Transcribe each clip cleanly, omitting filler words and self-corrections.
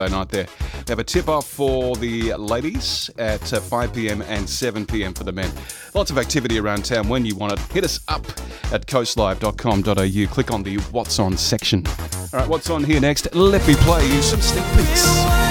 night there. They have a tip-off for the ladies at 5 p.m. and 7 p.m. for the men. Lots of activity around town when you want it. Hit us up at coastlive.com.au. Click on the What's On section. All right, what's on here next? Let me play you some sneak peeks.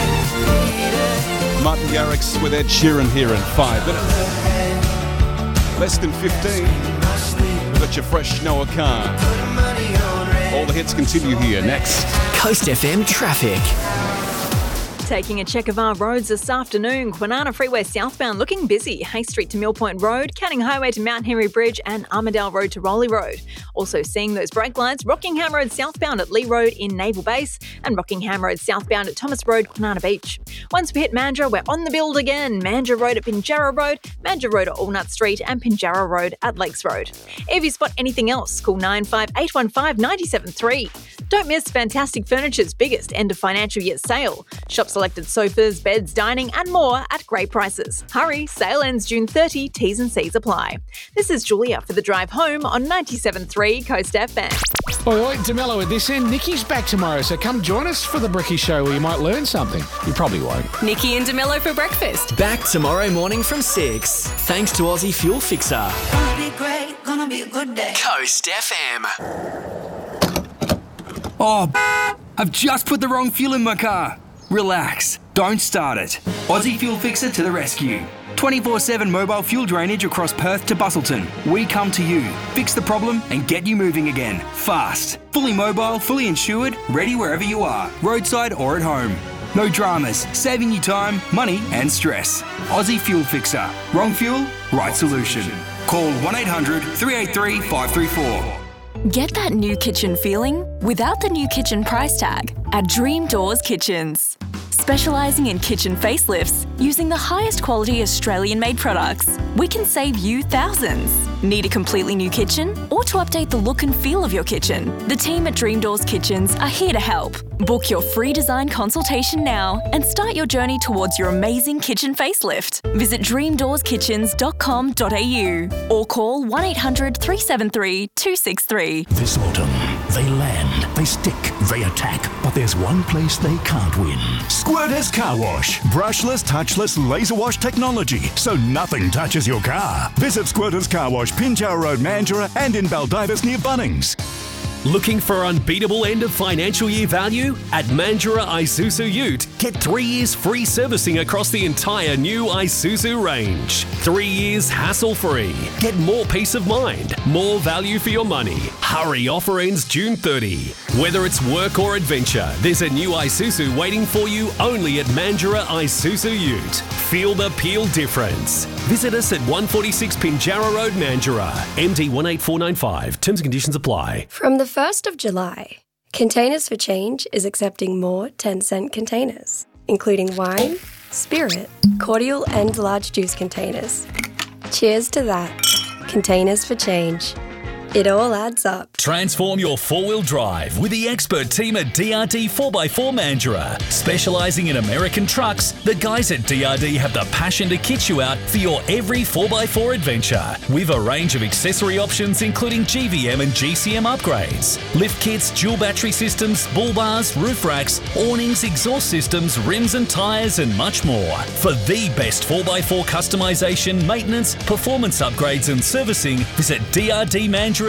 Martin Garrix with Ed Sheeran here in 5 minutes. Less than 15. Got your fresh Noah Khan. All the hits continue here next. Coast FM traffic. Taking a check of our roads this afternoon. Kwinana Freeway southbound looking busy. Hay Street to Mill Point Road, Canning Highway to Mount Henry Bridge and Armidale Road to Rowley Road. Also seeing those brake lights, Rockingham Road southbound at Lee Road in Naval Base and Rockingham Road southbound at Thomas Road, Kwinana Beach. Once we hit Mandurah, we're on the build again. Mandurah Road at Pinjarra Road, Mandurah Road at Allnut Street and Pinjarra Road at Lakes Road. If you spot anything else, call 95815 973. Don't miss Fantastic Furniture's biggest end of financial year sale. Shop selected sofas, beds, dining and more at great prices. Hurry, sale ends June 30, T's and C's apply. This is Julia for The Drive Home on 97.3 Coast FM. Oi, DeMello at this end. Nikki's back tomorrow, so come join us for the Bricky Show where you might learn something. You probably won't. Nikki and DeMello for breakfast. Back tomorrow morning from 6. Thanks to Aussie Fuel Fixer. Gonna be great, gonna be a good day. Coast FM. Oh, I've just put the wrong fuel in my car. Relax, don't start it. Aussie Fuel Fixer to the rescue. 24/7 mobile fuel drainage across Perth to Busselton. We come to you, fix the problem and get you moving again. Fast. Fully mobile, fully insured, ready wherever you are, roadside or at home. No dramas, saving you time, money and stress. Aussie Fuel Fixer. Wrong fuel, right solution. Call 1800 383 534. Get that new kitchen feeling without the new kitchen price tag at Dream Doors Kitchens. Specialising in kitchen facelifts using the highest quality Australian-made products, we can save you thousands. Need a completely new kitchen or to update the look and feel of your kitchen? The team at Dream Doors Kitchens are here to help. Book your free design consultation now and start your journey towards your amazing kitchen facelift. Visit dreamdoorsKitchens.com.au or call 1800 373 263. This autumn, they land, they stick, they attack, but there's one place they can't win. Squirters Car Wash. Brushless, touchless, laser wash technology, so nothing touches your car. Visit Squirters Car Wash, Pinjarra Road, Mandurah, and in Baldivis near Bunnings. Looking for unbeatable end of financial year value? At Mandurah Isuzu Ute, get 3 years free servicing across the entire new Isuzu range. 3 years hassle-free. Get more peace of mind, more value for your money. Hurry, offer ends June 30. Whether it's work or adventure, there's a new Isuzu waiting for you only at Mandurah Isuzu Ute. Feel the peel difference. Visit us at 146 Pinjarra Road, Mandurah. MD 18495. Terms and conditions apply. From the 1st of July, Containers for Change is accepting more 10-cent containers, including wine, spirit, cordial and large juice containers. Cheers to that. Containers for Change. It all adds up. Transform your four-wheel drive with the expert team at DRD 4x4 Mandurah. Specialising in American trucks, the guys at DRD have the passion to kit you out for your every 4x4 adventure. With a range of accessory options including GVM and GCM upgrades, lift kits, dual battery systems, bull bars, roof racks, awnings, exhaust systems, rims and tyres and much more. For the best 4x4 customisation, maintenance, performance upgrades and servicing, visit drdmandurah.com.au.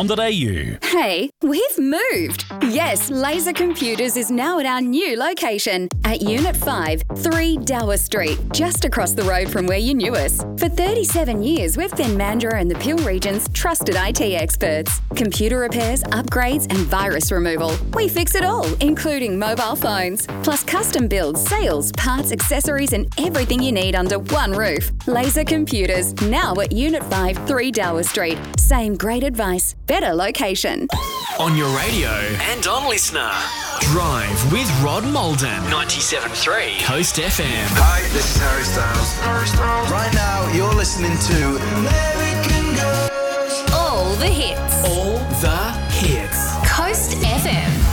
Hey, we've moved. Yes, Laser Computers is now at our new location at Unit 5, 3 Dower Street, just across the road from where you knew us. For 37 years, we've been Mandurah and the Peel region's trusted IT experts. Computer repairs, upgrades and virus removal. We fix it all, including mobile phones, plus custom builds, sales, parts, accessories and everything you need under one roof. Laser Computers, now at Unit 5, 3 Dower Street. Same great advice, better location. On your radio and on Listener. Drive with Rod Malden. 97.3 Coast FM. Hi, this is Harry Styles. Right now, you're listening to American Girls. All the hits. All the